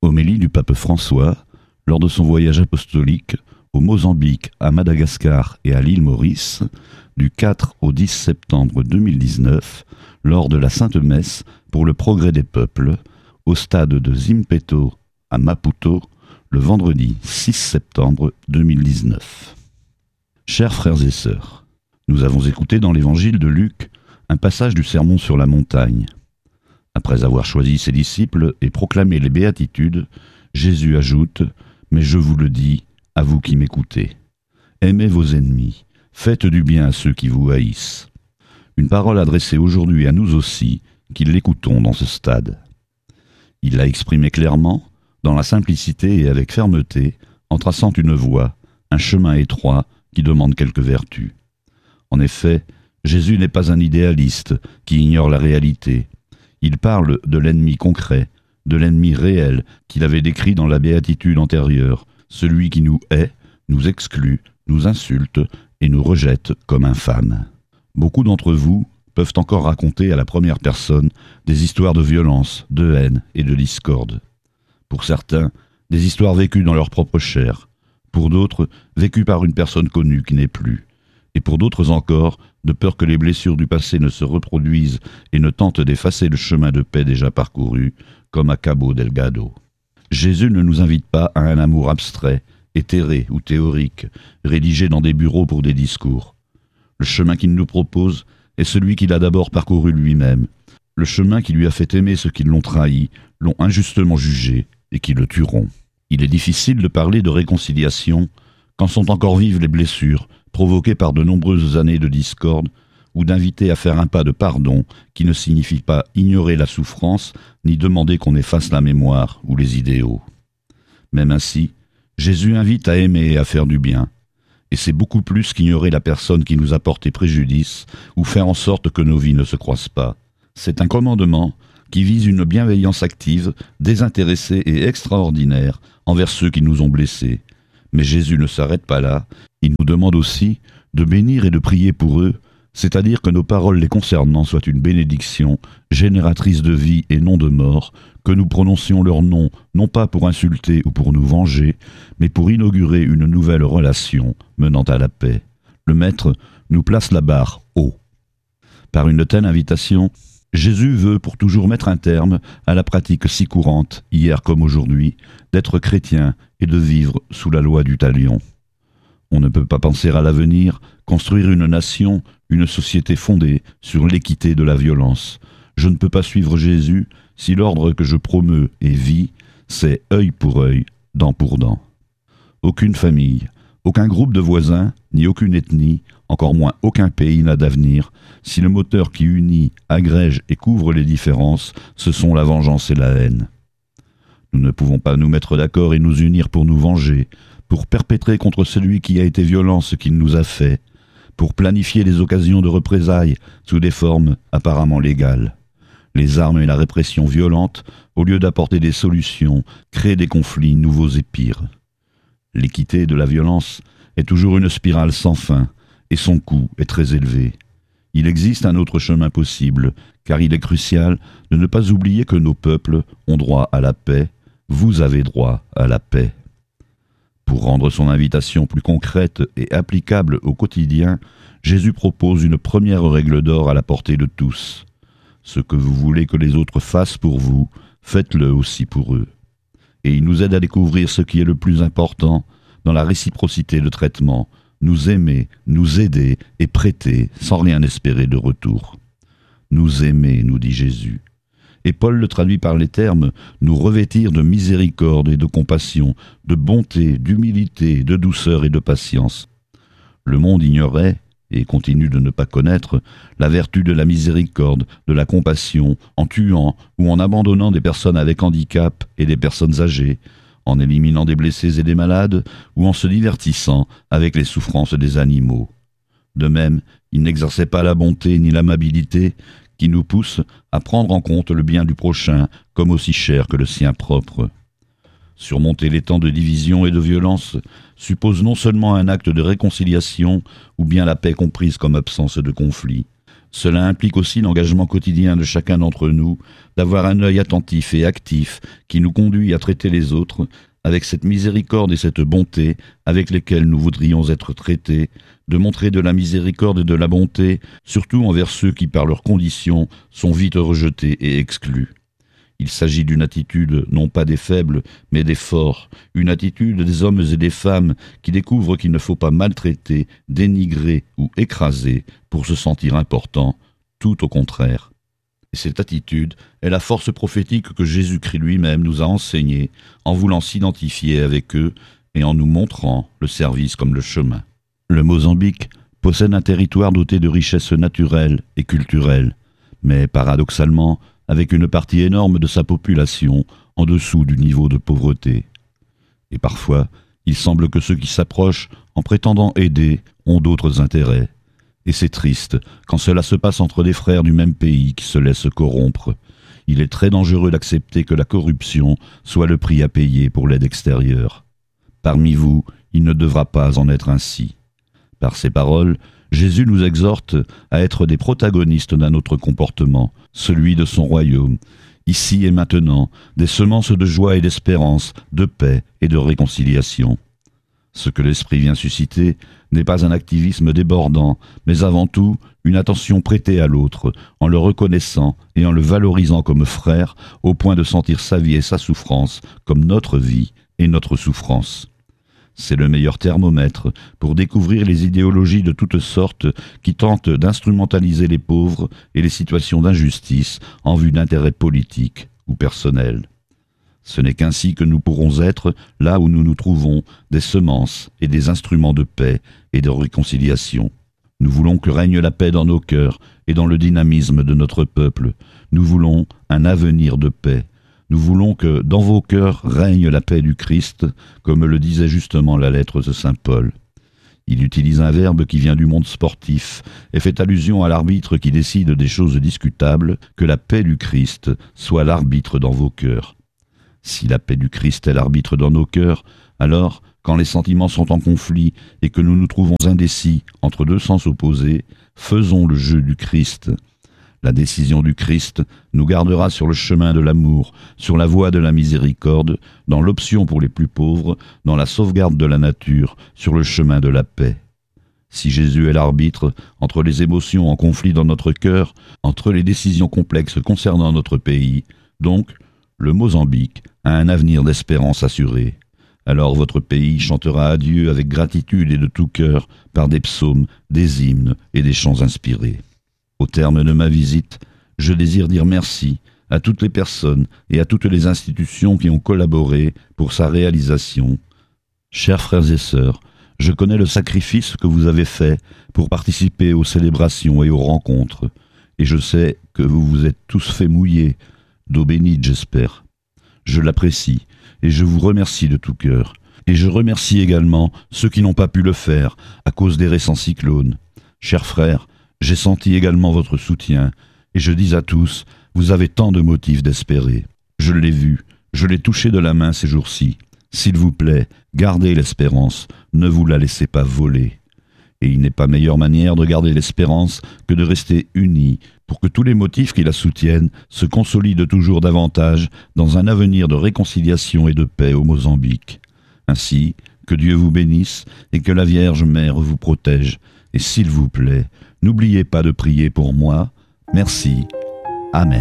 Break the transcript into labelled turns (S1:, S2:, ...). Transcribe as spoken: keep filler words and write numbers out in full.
S1: Homélie du pape François lors de son voyage apostolique au Mozambique, à Madagascar et à l'île Maurice, du quatre au dix septembre deux mille dix-neuf, lors de la Sainte Messe pour le progrès des peuples, au stade de Zimpeto à Maputo, le vendredi six septembre deux mille dix-neuf. Chers frères et sœurs, nous avons écouté dans l'évangile de Luc un passage du Sermon sur la montagne. Après avoir choisi ses disciples et proclamé les béatitudes, Jésus ajoute « Mais je vous le dis, à vous qui m'écoutez, aimez vos ennemis, faites du bien à ceux qui vous haïssent. » Une parole adressée aujourd'hui à nous aussi, qui l'écoutons dans ce stade. Il l'a exprimé clairement, dans la simplicité et avec fermeté, en traçant une voie, un chemin étroit qui demande quelques vertus. En effet, Jésus n'est pas un idéaliste qui ignore la réalité. Il parle de l'ennemi concret, de l'ennemi réel qu'il avait décrit dans la béatitude antérieure, celui qui nous hait, nous exclut, nous insulte et nous rejette comme infâmes. Beaucoup d'entre vous peuvent encore raconter à la première personne des histoires de violence, de haine et de discorde. Pour certains, des histoires vécues dans leur propre chair, pour d'autres, vécues par une personne connue qui n'est plus, et pour d'autres encore, de peur que les blessures du passé ne se reproduisent et ne tentent d'effacer le chemin de paix déjà parcouru, comme à Cabo Delgado. Jésus ne nous invite pas à un amour abstrait, éthéré ou théorique, rédigé dans des bureaux pour des discours. Le chemin qu'il nous propose est celui qu'il a d'abord parcouru lui-même, le chemin qui lui a fait aimer ceux qui l'ont trahi, l'ont injustement jugé et qui le tueront. Il est difficile de parler de réconciliation quand sont encore vives les blessures provoquées par de nombreuses années de discorde, ou d'inviter à faire un pas de pardon qui ne signifie pas ignorer la souffrance ni demander qu'on efface la mémoire ou les idéaux. Même ainsi, Jésus invite à aimer et à faire du bien, et c'est beaucoup plus qu'ignorer la personne qui nous a porté préjudice ou faire en sorte que nos vies ne se croisent pas. C'est un commandement qui vise une bienveillance active, désintéressée et extraordinaire envers ceux qui nous ont blessés. Mais Jésus ne s'arrête pas là, il nous demande aussi de bénir et de prier pour eux, c'est-à-dire que nos paroles les concernant soient une bénédiction, génératrice de vie et non de mort, que nous prononcions leur nom, non pas pour insulter ou pour nous venger, mais pour inaugurer une nouvelle relation menant à la paix. Le Maître nous place la barre haut. Par une telle invitation, Jésus veut pour toujours mettre un terme à la pratique si courante, hier comme aujourd'hui, d'être chrétien et de vivre sous la loi du talion. On ne peut pas penser à l'avenir, construire une nation, une société fondée sur l'équité de la violence. Je ne peux pas suivre Jésus si l'ordre que je promeus et vis, c'est œil pour œil, dent pour dent. Aucune famille, aucun groupe de voisins, ni aucune ethnie, encore moins aucun pays n'a d'avenir, si le moteur qui unit, agrège et couvre les différences, ce sont la vengeance et la haine. Nous ne pouvons pas nous mettre d'accord et nous unir pour nous venger, pour perpétrer contre celui qui a été violent ce qu'il nous a fait, pour planifier les occasions de représailles sous des formes apparemment légales. Les armes et la répression violente, au lieu d'apporter des solutions, créent des conflits nouveaux et pires. L'équité de la violence est toujours une spirale sans fin, et son coût est très élevé. Il existe un autre chemin possible, car il est crucial de ne pas oublier que nos peuples ont droit à la paix, vous avez droit à la paix. Pour rendre son invitation plus concrète et applicable au quotidien, Jésus propose une première règle d'or à la portée de tous. Ce que vous voulez que les autres fassent pour vous, faites-le aussi pour eux. Et il nous aide à découvrir ce qui est le plus important dans la réciprocité de traitement, nous aimer, nous aider et prêter sans rien espérer de retour. Nous aimer, nous dit Jésus. Et Paul le traduit par les termes « nous revêtir de miséricorde et de compassion, de bonté, d'humilité, de douceur et de patience ». Le monde ignorait, et continue de ne pas connaître, la vertu de la miséricorde, de la compassion, en tuant ou en abandonnant des personnes avec handicap et des personnes âgées, en éliminant des blessés et des malades, ou en se divertissant avec les souffrances des animaux. De même, il n'exerçait pas la bonté ni l'amabilité, qui nous pousse à prendre en compte le bien du prochain comme aussi cher que le sien propre. Surmonter les temps de division et de violence suppose non seulement un acte de réconciliation ou bien la paix comprise comme absence de conflit, Cela implique aussi l'engagement quotidien de chacun d'entre nous, d'avoir un œil attentif et actif qui nous conduit à traiter les autres avec cette miséricorde et cette bonté avec lesquelles nous voudrions être traités, de montrer de la miséricorde et de la bonté, surtout envers ceux qui, par leurs conditions, sont vite rejetés et exclus. Il s'agit d'une attitude non pas des faibles, mais des forts, une attitude des hommes et des femmes qui découvrent qu'il ne faut pas maltraiter, dénigrer ou écraser pour se sentir important, tout au contraire. Et cette attitude est la force prophétique que Jésus-Christ lui-même nous a enseignée en voulant s'identifier avec eux et en nous montrant le service comme le chemin. Le Mozambique possède un territoire doté de richesses naturelles et culturelles, mais paradoxalement, avec une partie énorme de sa population en dessous du niveau de pauvreté. Et parfois, il semble que ceux qui s'approchent, en prétendant aider, ont d'autres intérêts. Et c'est triste quand cela se passe entre des frères du même pays qui se laissent corrompre. Il est très dangereux d'accepter que la corruption soit le prix à payer pour l'aide extérieure. Parmi vous, il ne devra pas en être ainsi. Par ces paroles, Jésus nous exhorte à être des protagonistes d'un autre comportement, celui de son royaume, ici et maintenant, des semences de joie et d'espérance, de paix et de réconciliation. Ce que l'Esprit vient susciter n'est pas un activisme débordant, mais avant tout une attention prêtée à l'autre, en le reconnaissant et en le valorisant comme frère, au point de sentir sa vie et sa souffrance comme notre vie et notre souffrance. C'est le meilleur thermomètre pour découvrir les idéologies de toutes sortes qui tentent d'instrumentaliser les pauvres et les situations d'injustice en vue d'intérêts politiques ou personnels. Ce n'est qu'ainsi que nous pourrons être, là où nous nous trouvons, des semences et des instruments de paix et de réconciliation. Nous voulons que règne la paix dans nos cœurs et dans le dynamisme de notre peuple. Nous voulons un avenir de paix. Nous voulons que dans vos cœurs règne la paix du Christ, comme le disait justement la lettre de saint Paul. Il utilise un verbe qui vient du monde sportif et fait allusion à l'arbitre qui décide des choses discutables, que la paix du Christ soit l'arbitre dans vos cœurs. Si la paix du Christ est l'arbitre dans nos cœurs, alors, quand les sentiments sont en conflit et que nous nous trouvons indécis entre deux sens opposés, faisons le jeu du Christ. La décision du Christ nous gardera sur le chemin de l'amour, sur la voie de la miséricorde, dans l'option pour les plus pauvres, dans la sauvegarde de la nature, sur le chemin de la paix. Si Jésus est l'arbitre entre les émotions en conflit dans notre cœur, entre les décisions complexes concernant notre pays, donc le Mozambique a un avenir d'espérance assuré. Alors votre pays chantera à Dieu avec gratitude et de tout cœur par des psaumes, des hymnes et des chants inspirés. Au terme de ma visite, je désire dire merci à toutes les personnes et à toutes les institutions qui ont collaboré pour sa réalisation. Chers frères et sœurs, je connais le sacrifice que vous avez fait pour participer aux célébrations et aux rencontres, et je sais que vous vous êtes tous fait mouiller, d'eau bénite j'espère. Je l'apprécie et je vous remercie de tout cœur. Et je remercie également ceux qui n'ont pas pu le faire à cause des récents cyclones. Chers frères, j'ai senti également votre soutien, et je dis à tous, vous avez tant de motifs d'espérer. Je l'ai vu, je l'ai touché de la main ces jours-ci. S'il vous plaît, gardez l'espérance, ne vous la laissez pas voler. Et il n'est pas meilleure manière de garder l'espérance que de rester unis, pour que tous les motifs qui la soutiennent se consolident toujours davantage dans un avenir de réconciliation et de paix au Mozambique. Ainsi, que Dieu vous bénisse et que la Vierge Mère vous protège. Et s'il vous plaît, n'oubliez pas de prier pour moi. Merci. Amen.